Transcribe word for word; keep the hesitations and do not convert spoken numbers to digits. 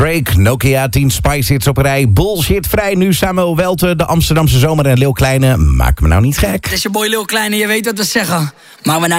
Drake, Nokia, tien Spice Hits op een rij. Bullshit vrij nu Samuel Welte, de Amsterdamse Zomer en Lil Kleine. Maak me nou niet gek. Het is je boy Lil Kleine, je weet wat we zeggen. Maar we nou